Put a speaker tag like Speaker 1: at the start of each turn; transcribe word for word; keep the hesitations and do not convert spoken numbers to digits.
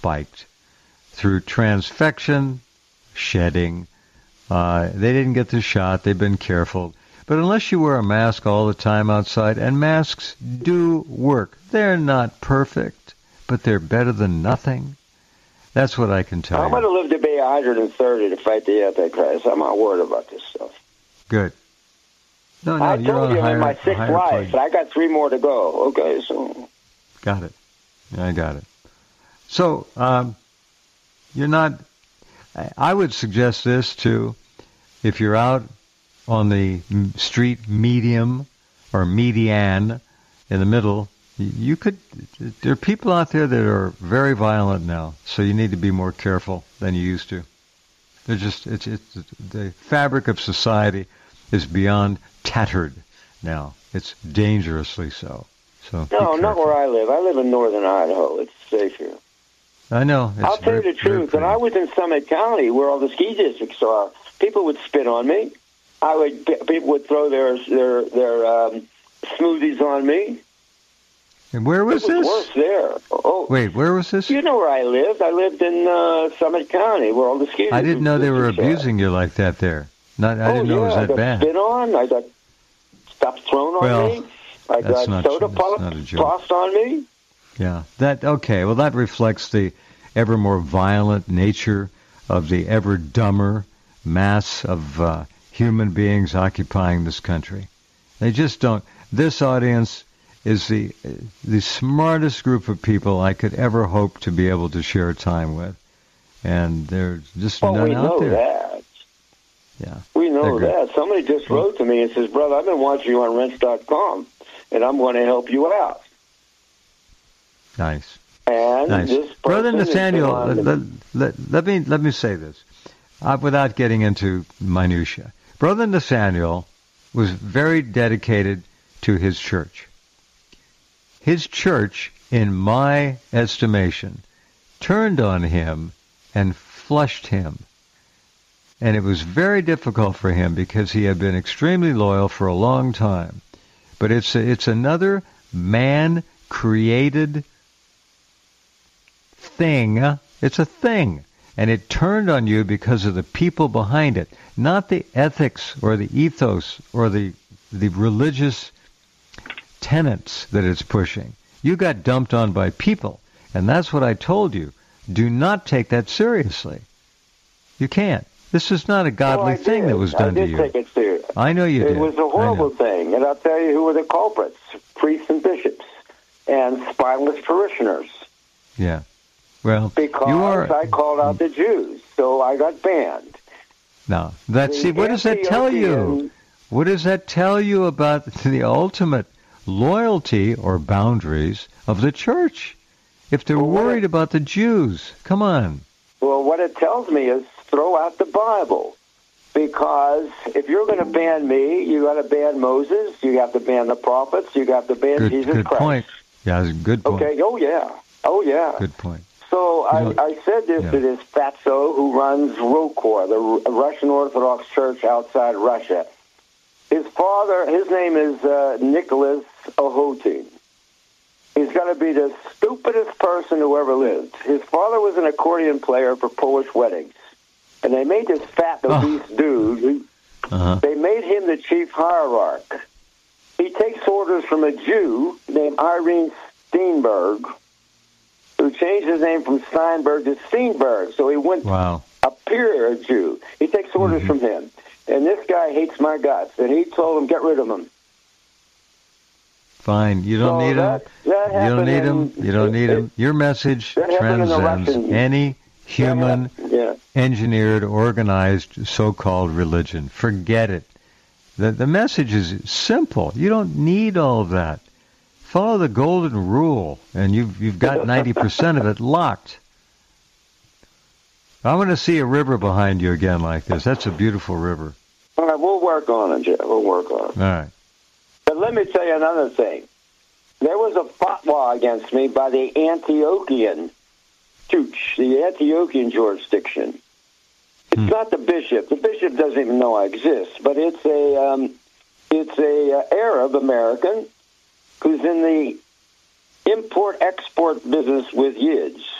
Speaker 1: spiked through transfection, shedding. Uh, they didn't get the shot. They've been careful. But unless you wear a mask all the time outside, and masks do work. They're not perfect, but they're better than nothing. That's what I can tell
Speaker 2: I'm
Speaker 1: you.
Speaker 2: I'm going to live to be one hundred thirty to fight the Antichrist. I'm not worried about this stuff.
Speaker 1: Good. No, no,
Speaker 2: I
Speaker 1: you're
Speaker 2: told
Speaker 1: on
Speaker 2: you
Speaker 1: higher,
Speaker 2: in my sixth
Speaker 1: higher
Speaker 2: life,
Speaker 1: plane.
Speaker 2: I got three more to go. Okay, so...
Speaker 1: Got it. I got it. So, um, you're not... I would suggest this, too. If you're out on the street medium or median in the middle, you could... There are people out there that are very violent now, so you need to be more careful than you used to. They're just... It's, it's the fabric of society is beyond tattered now. It's dangerously so. So
Speaker 2: no, not where I live. I live in northern Idaho. It's safe here.
Speaker 1: I know. It's
Speaker 2: I'll tell
Speaker 1: very,
Speaker 2: you the truth. When I was in Summit County, where all the ski districts are, people would spit on me. I would. People would throw their their their um, smoothies on me.
Speaker 1: And where was,
Speaker 2: it was
Speaker 1: this?
Speaker 2: Worse there. Oh,
Speaker 1: wait, where was this?
Speaker 2: You know where I lived. I lived in uh, Summit County, where all the ski.
Speaker 1: I didn't know they were abusing
Speaker 2: are.
Speaker 1: you like that there. Not. I
Speaker 2: oh,
Speaker 1: didn't know
Speaker 2: yeah,
Speaker 1: it was that
Speaker 2: I got
Speaker 1: bad.
Speaker 2: Spit on. I got stuff thrown on
Speaker 1: well,
Speaker 2: me. I got
Speaker 1: not,
Speaker 2: soda pop tossed on me.
Speaker 1: Yeah. That okay. Well, that reflects the ever more violent nature of the ever dumber mass of uh, human beings occupying this country. They just don't. This audience is the the smartest group of people I could ever hope to be able to share time with, and there's just
Speaker 2: well,
Speaker 1: none
Speaker 2: we
Speaker 1: out
Speaker 2: know
Speaker 1: there.
Speaker 2: That.
Speaker 1: Yeah,
Speaker 2: we know that. Somebody just wrote to me and says, "Brother, I've been watching you on Rense dot com, and I'm going to help you out."
Speaker 1: Nice.
Speaker 2: And
Speaker 1: nice.
Speaker 2: this
Speaker 1: Brother Nathaniel, let, let,
Speaker 2: the...
Speaker 1: let, let me let me say this, uh, without getting into minutia. Brother Nathaniel was very dedicated to his church. His church, in my estimation, turned on him and flushed him. And it was very difficult for him because he had been extremely loyal for a long time. But it's a, it's another man-created thing. It's a thing. And it turned on you because of the people behind it, not the ethics or the ethos or the the religious tenets that it's pushing. You got dumped on by people, and that's what I told you. Do not take that seriously. You can't. This is not a godly
Speaker 2: well,
Speaker 1: thing
Speaker 2: did.
Speaker 1: that was done
Speaker 2: to
Speaker 1: to you.
Speaker 2: I did take it serious.
Speaker 1: I know you
Speaker 2: it
Speaker 1: did.
Speaker 2: It was a horrible thing, and I'll tell you who were the culprits: priests and bishops, and spineless parishioners.
Speaker 1: Yeah. Well,
Speaker 2: because
Speaker 1: you are,
Speaker 2: I called out the Jews, so I got banned.
Speaker 1: No, that see, what does that tell you? What does that tell you about the ultimate loyalty or boundaries of the church? If they're
Speaker 2: well,
Speaker 1: worried
Speaker 2: it,
Speaker 1: about the Jews, come on.
Speaker 2: Well, what it tells me is throw out the Bible. Because if you're going to ban me, you got to ban Moses, you have to ban the prophets, you have to ban
Speaker 1: good,
Speaker 2: Jesus
Speaker 1: good
Speaker 2: Christ.
Speaker 1: Point. Yeah, that's a good point.
Speaker 2: Okay, oh yeah, oh yeah.
Speaker 1: Good point.
Speaker 2: So I, I said this
Speaker 1: yeah.
Speaker 2: to this fatso who runs Rokor, the Russian Orthodox Church outside Russia. His father, his name is uh, Nicholas Ohotin. He's got to be the stupidest person who ever lived. His father was an accordion player for Polish weddings. And they made this fat, obese oh. dude. Who, uh-huh. They made him the chief hierarch. He takes orders from a Jew named Irene Steinberg, who changed his name from Steinberg to Steinberg. So he went
Speaker 1: wow.
Speaker 2: a pure Jew. He takes orders mm-hmm. from him. And this guy hates my guts. And he told him, get rid of him.
Speaker 1: Fine. You don't
Speaker 2: so
Speaker 1: need
Speaker 2: that,
Speaker 1: him.
Speaker 2: That
Speaker 1: you don't need him. You don't need
Speaker 2: it,
Speaker 1: him. Your message transcends
Speaker 2: Russian,
Speaker 1: any human,
Speaker 2: yeah.
Speaker 1: engineered, organized, so-called religion. Forget it. The, the message is simple. You don't need all of that. Follow the golden rule, and you've, you've got ninety percent of it locked. I want to see a river behind you again like this. That's a beautiful river.
Speaker 2: All right, we'll work on it, Jeff. We'll work on it.
Speaker 1: All right.
Speaker 2: But let me tell you another thing. There was a fatwa against me by the Antiochian Church, the Antiochian jurisdiction. It's hmm. not the bishop. The bishop doesn't even know I exist, but it's a um, it's a uh, Arab American who's in the import-export business with Yids.